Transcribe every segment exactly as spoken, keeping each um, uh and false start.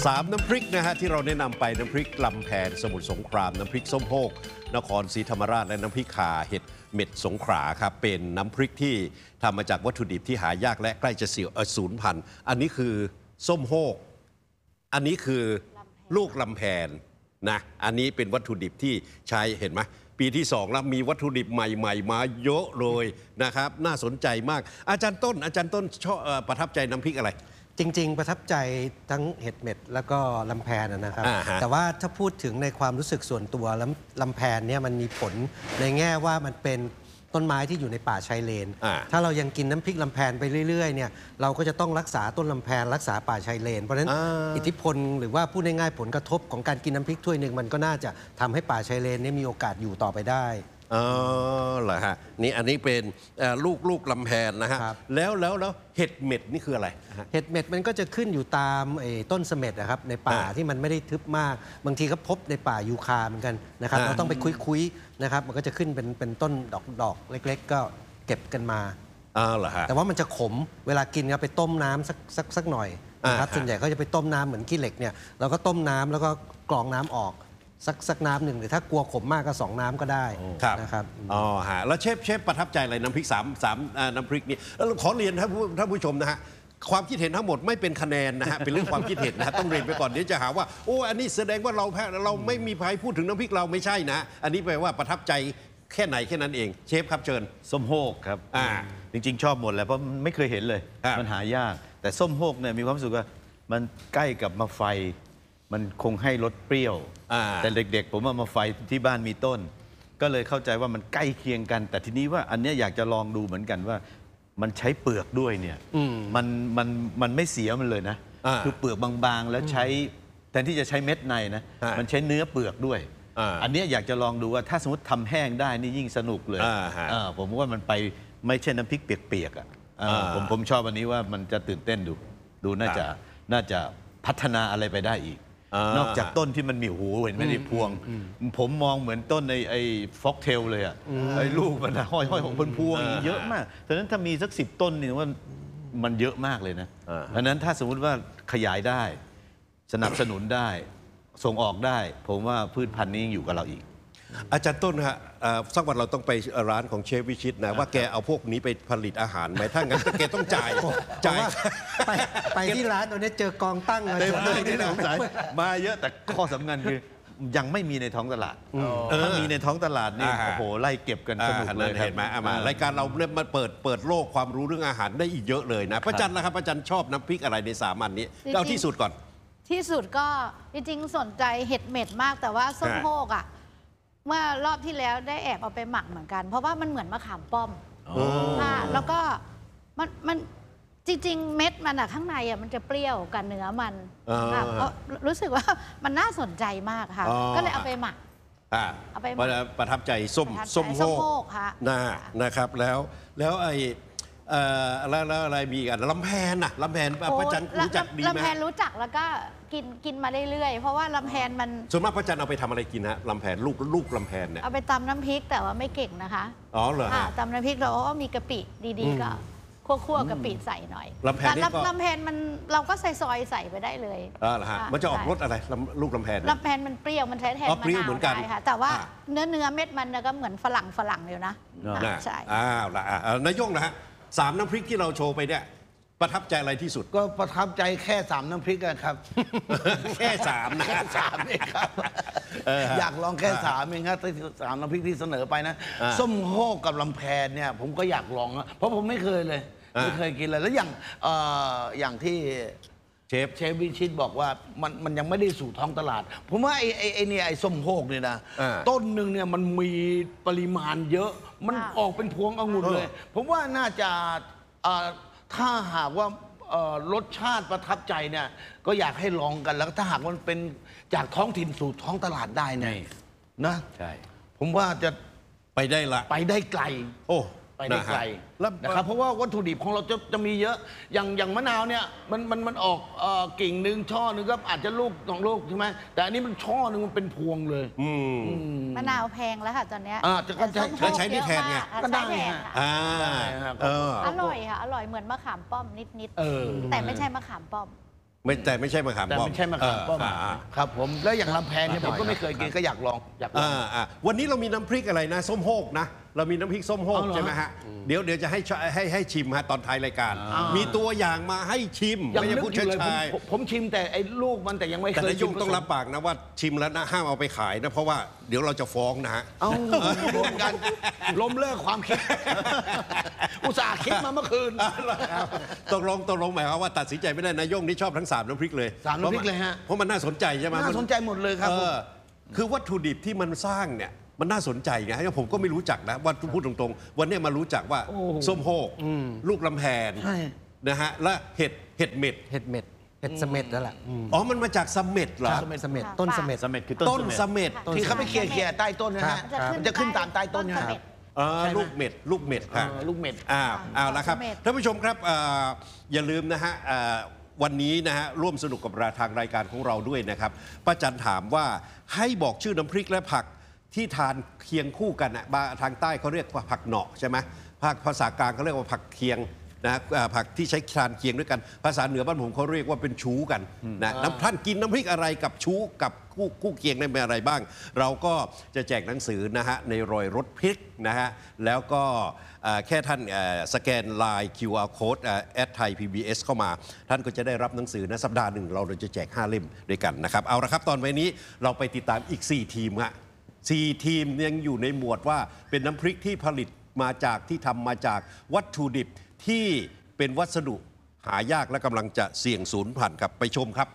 สามน้ำพริกนะฮะที่เราแนะนำไปน้ำพริกลำแพนสมุทรสงครามน้ำพริกส้มโพกนครศรีธรรมราชและน้ำพริกข่าเห็ดเม็ดสงขลาครับเป็นน้ำพริกที่ทำมาจากวัตถุดิบที่หายากและใกล้จะเสียสูญพันธุ์อันนี้คือส้มโพกอันนี้คือลูกลำแพนนะอันนี้เป็นวัตถุดิบที่ใช้เห็นไหมปีที่สองแล้วมีวัตถุดิบใหม่ๆมาเยอะเลยนะครับน่าสนใจมากอาจารย์ต้นอาจารย์ต้นชอบประทับใจน้ำพริกอะไรจริงๆประทับใจทั้งเห็ดเม็ดแล้วก็ลำแพนนะครับแต่ว่าถ้าพูดถึงในความรู้สึกส่วนตัวลำลำแพนเนี่ยมันมีผลในแง่ว่ามันเป็นต้นไม้ที่อยู่ในป่าชายเลนถ้าเรายังกินน้ำพริกลำแพนไปเรื่อยๆเนี่ยเราก็จะต้องรักษาต้นลำแพนรักษาป่าชายเลนเพราะฉะนั้นอิทธิพลหรือว่าพูดง่ายๆผลกระทบของการกินน้ำพริกถ้วยหนึ่งมันก็น่าจะทำให้ป่าชายเลนนี้มีโอกาสอยู่ต่อไปได้อ๋อเหรอฮะนี่อันนี้เป็นลูกลูกลำแพนนะฮะแล้วแล้วแล้วเห็ดเม็ดนี่คืออะไรเห็ดเม็ดมันก็จะขึ้นอยู่ตามต้นเสม็ดนะครับในป่าที่มันไม่ได้ทึบมากบางทีก็พบในป่ายูคาเหมือนกันนะครับเราต้องไปคุยๆนะครับมันก็จะขึ้นเป็นเป็นต้นดอกดอกเล็กๆก็เก็บกันมาอ๋อเหรอฮะแต่ว่ามันจะขมเวลากินก็ไปต้มน้ำสักสักสักหน่อยนะครับส่วนใหญ่ก็จะไปต้มน้ำเหมือนขี้เหล็กเนี่ยเราก็ต้มน้ำแล้วก็กรองน้ำออกสักสักน้ำหนึ่งหรือถ้ากลัวขมมากก็สองน้ำก็ได้นะครับอ๋อฮะแล้วเชฟเชฟประทับใจอะไรน้ำพริกสามสามน้ำพริกนี้แล้วขอเรียนท่านผู้ท่านผู้ชมนะฮะความคิดเห็นทั้งหมดไม่เป็นคะแนนนะฮะเป็นเรื่องความคิดเห็นนะฮะต้องเรียนไปก่อนเดี๋ยวจะหาว่าโอ้อันนี้แสดงว่าเราแพ้เราไม่มีใครพูดถึงน้ำพริกเราไม่ใช่นะอันนี้แปลว่าประทับใจแค่ไหนแค่นั้นเองเชฟครับเชิญส้มโฮกครับอ่าจริงๆชอบหมดแหละเพราะไม่เคยเห็นเลยมันหายากแต่ส้มโฮกเนี่ยมีความรู้สึกว่ามันใกล้กับมะไฟมันคงให้รสเปรี้ยวแต่เด็กๆผมว่ามาไฟที่บ้านมีต้นก็เลยเข้าใจว่ามันใกล้เคียงกันแต่ทีนี้ว่าอันนี้อยากจะลองดูเหมือนกันว่ามันใช้เปลือกด้วยเนี่ยมันมันมันไม่เสียมันเลยนะคือเปลือกบางๆแล้วใช้แทนที่จะใช้เม็ดในนะมันใช้เนื้อเปลือกด้วยอันนี้อยากจะลองดูว่าถ้าสมมติทำแห้งได้นี่ยิ่งสนุกเลยผมว่ามันไปไม่ใช่น้ำพริกเปียกๆอ่ะผมผมชอบอันนี้ว่ามันจะตื่นเต้นดูดูน่าจะน่าจะพัฒนาอะไรไปได้อีกนอกจากต้นที่มันมีหูเห็นไหมในพวงผมมองเหมือนต้นในไอ้ฟ็อกเทลเลยอ่ะไอ้ลูกมันห้อยห้อยของพวงเยอะมากฉะนั้นถ้ามีสักสิบต้นนี่ว่ามันเยอะมากเลยนะเพราะนั้นถ้าสมมุติว่าขยายได้สนับสนุนได้ส่งออกได้ผมว่าพืชพันธุ์นี้ยังอยู่กับเราอีกอาจารย์ต้นฮะสักวันเราต้องไปร้านของเชฟวิชิตนะว่าแกเอาพวกนี้ไปผลิตอาหารไหมถ้างั้นแกต้องจ่ายจ่ายไปไปที่ร้านตอนนี้เจอกองตั้งเลยที่สงสัยมาเยอะแต่ข้อสำคัญคือยังไม่มีในท้องตลาดถ้ามีในท้องตลาดนี่โอ้โหไล่เก็บกันสนุกเลยเห็นไหมมารายการเราเนี่ยมันเปิดเปิดโลกความรู้เรื่องอาหารได้อีกเยอะเลยนะพระจันทร์นะครับพระจันทร์ชอบน้ำพริกอะไรในสามอันนี้เอาที่สุดก่อนที่สุดก็จริงๆสนใจเห็ดเม็ดมากแต่ว่าส้มโฮกอ่ะเมื่อรอบที่แล้วได้แอบเอาไปหมักเหมือนกันเพราะว่ามันเหมือนมะขามป้อมค่ะแล้วก็มันมันจริงๆเม็ดมันอะข้างในอะมันจะเปรี้ยวกับเนื้อมันค่ะรู้สึกว่ามันน่าสนใจมากค่ะก็เลยเอาไปหมักเอาไปประทับใจส้มส้มโฮกค่ะนะครับแล้วแล้วไอ้แล้วอะไรมีกันลำแพนน่ะลำแพนพระจันทร์รู้จักดีไหมลำแพนรู้จักแล้วก็กินกินมาเรื่อยๆเพราะว่าลำแพนมันส่วนมากพระจันทร์เอาไปทำอะไรกินฮะลำแพนลูกลูกลำแพนเนี่ยเอาไปตำน้ำพริกแต่ว่าไม่เก่งนะคะอ๋อเหรอฮะตำน้ำพริกเราก็มีกะปิดีๆก็คั่วๆกะปิใส่หน่อยลำแพนนี่ก็ลำแพนมันเราก็ใส่ซอยใส่ไปได้เลยอ๋อเหรอฮะมันจะออกรสอะไรลูกลำแพนลำแพนมันเปรี้ยวมันแท้แทนมะนาวได้ค่ะแต่ว่าเนื้อเนื้อเม็ดมันก็เหมือนฝรั่งฝรั่งอยู่นะใช่อ้าวละนายงนะฮะสามน้ำพริกที่เราโชว์ไปเนี่ยประทับใจอะไรที่สุดก็ประทับใจแค่สามน้ำพริกครับแค่สามนะสามเองครับอยากลองแค่สามเองครับสามน้ำพริกที่เสนอไปนะส้มโฮกกับลำแพนเนี่ยผมก็อยากลองเพราะผมไม่เคยเลยไม่เคยกินเลยแล้วอย่างอย่างที่เชฟเชฟวิชิตบอกว่ามันมันยังไม่ได้สู่ท้องตลาดผมว่าไอ้ไอ้เนี่ยไอ้ส้มโฮกเนี่ยนะต้นหนึ่งเนี่ยมันมีปริมาณเยอะมันออกเป็นพวงองุ่นเลยผมว่าน่าจะถ้าหากว่ารสชาติประทับใจเนี่ยก็อยากให้ลองกันแล้วถ้าหากมันเป็นจากท้องถิ่นสู่ท้องตลาดได้เนี่ยนะใช่ผมว่าจะไปได้ละไปได้ไกลโอ้ไปได้ไกลนะครับเพราะว่าวัตถุดิบของเราจะจะมีเยอะอย่างอย่างมะนาวเนี่ยมันมันมันออกกิ่งหนึ่งช่อหนึ่งก็อาจจะลูกสองลูกใช่ไหมแต่อันนี้มันช่อหนึ่งมันเป็นพวงเลยมะนาวแพงแล้วค่ะตอนนี้จะใช้นี่แทนไงก็ได้ค่ะอร่อยค่ะอร่อยเหมือนมะขามป้อมนิดๆแต่ไม่ใช่มะขามป้อมไม่แต่ไม่ใช่มะขามแต่ป้อมไม่ใช่มะขามป้อมเอ่าครับผมแล้วอย่างลำแพนเนี่ยผมก็ไม่เคยกินก็อยากลองอยากลองอ่าอ่าวันนี้เรามีน้ำพริกอะไรนะส้มโฮกนะเรามีน้ำพริกส้มโฮกเอาเหรอใช่ไหมฮะเดี๋ยวเดี๋ยวจะให้ชให้ให้ชิมฮะตอนท้ายรายการ มีตัวอย่างมาให้ชิมยังไม่ใช่นึกผู้อเชี่ยยู่วเลยผมชาญผมผมชิมแต่ไอ้ลูกมันแต่ยังไม่แต่เคยนายยุ่งชิมต้องรับปากนะว่าชิมแล้วนะห้ามเอาไปขายนะเพราะว่าเดี๋ยวเราจะฟ้องนะฮะเอารวมกันล้มเลิกความคิด อุตส่าห์คิดมาเมื่อคืนตกลงตกลงหมายความว่าตัดสินใจไม่ได้นายงนี่ชอบทั้งสามน้ำพริกเลยสามน้ำพริกเลยฮะเพราะมันน่าสนใจใช่ไหมน่าสนใจหมดเลยครับเอผมอคือวัตถุดิบที่มันสร้างเนี่ยมันน่าสนใจไงผมก็ไม่รู้จักนะว่าพูดตรงๆ วันนี้มารู้จักว่าโอ้โหส้มโฮกลูกลำแพนใช่นะฮะและเห็ดเห็ดเม็ดเห็ดเม็ดเห็ดเสม็ดนั่นแหละอืมอ๋อมันมาจากเสม็ดเหรอครับเสม็ดต้นเสม็ดเสม็ดคือต้ต้นนเสเสม็ดม็ดที่เขาไปเคลียร์เคลียร์ใต้ต้นนะฮะครับมันจะขึ้นตามใต้ต้นนะเสฮะม็ดเออใช่ไหมลูกเม็ดลูกเม็ดค่ะเออลูกเม็ดอ้าวเอาละครับเม็ดท่านผู้ชมครับเอ่ออย่าลืมนะฮะเอ่อวันนี้นะฮะร่วมสนุกกับราทางรายการของเราด้วยนะครับป้าจันถามว่าให้บอกชื่อน้ำพริกและผักที่ทานเคียงคู่กันอ่ะบางทางใต้เขาเรียกว่าผักเหนาะใช่ไหมภาคภาษากลางเขาเรียกว่าผักเคียงนะเอ่อผักที่ใช้ทานเคียงด้วยกันภาษาเหนือบ้านผมเขาเรียกว่าเป็นชูกันนะน้ำท่านกินน้ำพริกอะไรกับชูกับคู่คู่เคียงได้เป็นอะไรบ้าง เราก็จะแจกหนังสือนะฮะในรอยรถพริกนะฮะแล้วก็เอ่อแค่ท่านเอ่อสแกนไลน์ คิว อาร์ Code แอดไทย พี บี เอส เข้ามา ท่านก็จะได้รับหนังสือนะสัปดาห์หนึ่งเราจะแจกห้าเล่มด้วยกันนะครับเอาละครับตอนวันนี้เราไปติดตามอีกสี่ทีมฮะสี่ทีมยังอยู่ในหมวดว่าเป็นน้ำพริกที่ผลิตมาจากที่ทำมาจากวัตถุดิบที่เป็นวัสดุหายากและกำลังจะเสี่ยงสูญพันธุ์ครับไปชมครับ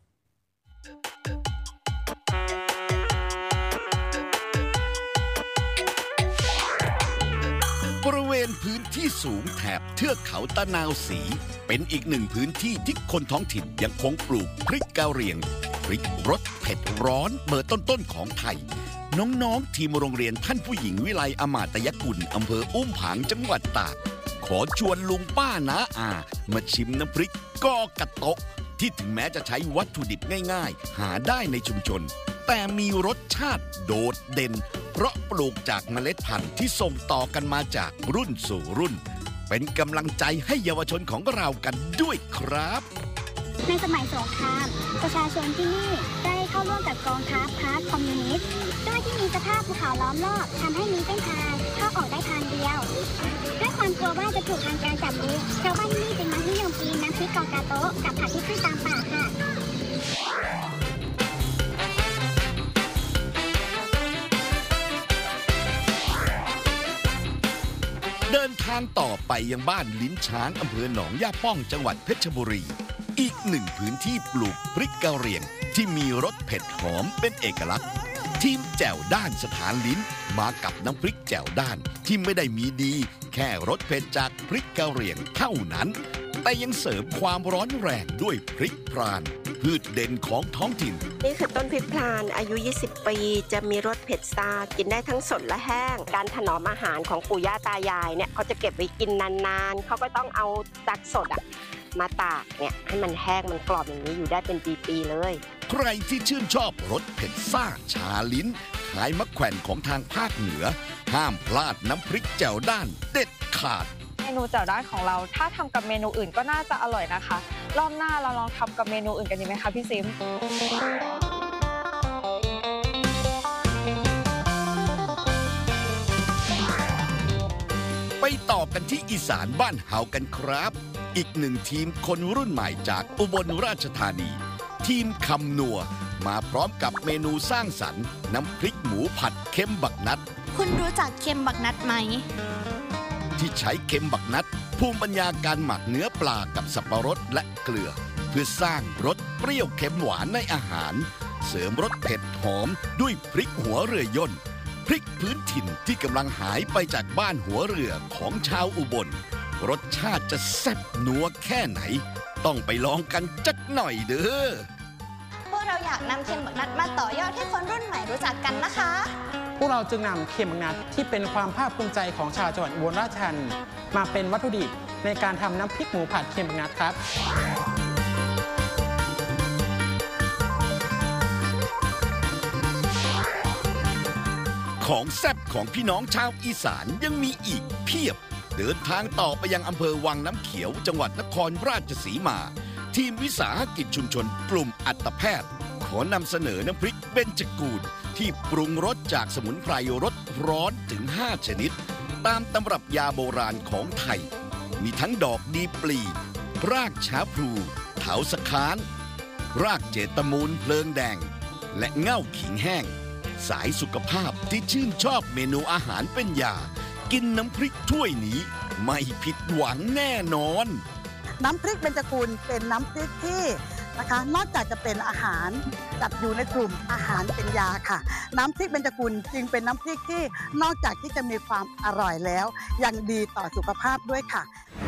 บริเวณพื้นที่สูงแถบเทือกเขาตะนาวศรีเป็นอีกหนึ่งพื้นที่ที่คนท้องถิ่นยังคงปลูกพริกกะเหรี่ยงพริกรสเผ็ดร้อนเบอร์ต้นๆของไทย น้องๆทีมโรงเรียนท่านผู้หญิงวิไลอมาตยกุลอำเภออุ้มผางจังหวัดตากขอชวนลุงป้าน้าอามาชิมน้ำพริกกอกระโตะที่ถึงแม้จะใช้วัตถุดิบง่ายๆ หาได้ในชุมชน แต่มีรสชาติโดดเด่น เพราะปลูกจากเมล็ดพันธุ์ที่ส่งต่อกันมาจากรุ่นสู่รุ่น เป็นกำลังใจให้เยาวชนของเรากันด้วยครับในสมัยสงครามประชาชนที่นี่ได้เข้าร่วมกับกองทัพพรรคคอมมิวนิสต์ด้วยที่มีสภาพภูเขาล้อมรอบทำให้มีเส้นทางเข้าออกได้ทางเดียวด้วยความกลัวว่าจะถูกทางการจับกุมชาวบ้านที่นี่จึงมักนิยมกินน้ำพริกกอกาโต๊ะกับผักที่ขึ้นตามป่าค่ะเดินทางต่อไปยังบ้านลิ้นช้างอำเภอหนองย่าป้องจังหวัดเพชรบุรี อีกหนึ่งพื้นที่ปลูกพริกกะเหรี่ยงที่มีรสเผ็ดหอมเป็นเอกลักษณ์ ทีมแจ่วด้านสถานลิ้นมากับน้ำพริกแจ่วด้านที่ไม่ได้มีดีแค่รสเผ็ดจากพริกกะเหรี่ยงเท่านั้น แต่ยังเสริมความร้อนแรงด้วยพริกพรานพืชเด่นของท้องถิ่นนี่คือต้นพริกพลานอายุ ยี่สิบ ปี จะมีรสเผ็ดซ่ากินได้ทั้งสดและแห้ง การถนอมอาหารของปู่ย่าตายายเนี่ยเขาจะเก็บไว้กินนานๆ เขาก็ต้องเอาจากสดอะมาตากเนี่ยให้มันแห้งมันกรอบอย่างนี้อยู่ได้เป็นปีๆเลยใครที่ชื่นชอบรสเผ็ดซ่าชาลิ้นขายมะแขวนของทางภาคเหนือ ห้ามพลาดน้ำพริกแจ่วด้านเด็ดขาดเมนูแจ่วด้านของเราถ้าทำกับเมนูอื่นก็น่าจะอร่อยนะคะ รอบหน้าเราลองทำกับเมนูอื่นกันดีไหมคะพี่ซิมไปต่อกันที่อีสานบ้านเฮากันครับ อีกหนึ่งทีมคนรุ่นใหม่จากอุบลราชธานี ทีมคำนัวมาพร้อมกับเมนูสร้างสรรค์น้ำพริกหมูผัดเค็มบักนัดคุณรู้จักเค็มบักนัดไหมที่ใช้เค็มบักนัดภูมิปัญญาการหมักเนื้อปลากับสับปะรดและเกลือ เพื่อสร้างรสเปรี้ยวเค็มหวานในอาหาร เสริมรสเผ็ดหอมด้วยพริกหัวเรือย่นพริกพื้นถิ่นที่กำลังหายไปจากบ้านหัวเรือของชาวอุบลรสชาติจะแซ่บนัวแค่ไหน ต้องไปลองกันจักหน่อยเด้อพวกเราอยากนำเค็มบักนัดมาต่อยอดให้คนรุ่นใหม่รู้จักกันนะคะพวกเราจึงนำเค็มบักนัดที่เป็นความภาคภูมิใจของชาวจังหวัดอุบลราชธานีมาเป็นวัตถุดิบในการทำน้ำพริกหมูผัดเค็มบักนัดครับของแซ่บของพี่น้องชาวอีสานยังมีอีกเพียบ เดินทางต่อไปยังอำเภอวังน้ำเขียวจังหวัดนครราชสีมาทีมวิสาหกิจชุมชนกลุ่มอัตแพทย์ขอนำเสนอน้ำพริกเบญจกูลที่ปรุงรสจากสมุนไพรรสร้อนถึงห้าชนิดตามตำรับยาโบราณของไทยมีทั้งดอกดีปลีรากช้าพลูเถาสะค้านรากเจตมูลเพลิงแดงและเง่าขิงแห้งสายสุขภาพที่ชื่นชอบเมนูอาหารเป็นยากินน้ำพริกถ้วยนี้ไม่ผิดหวังแน่นอนน้ำพริกเบญจกูลเป็นน้ำพริกที่นะคะนอกจากจะเป็นอาหารจัดอยู่ในกลุ่มอาหารเป็นยาค่ะน้ำพริกเบญจกูลจึงเป็นน้ำพริกที่นอกจากที่จะมีความอร่อยแล้วยังดีต่อสุขภาพด้วยค่ะ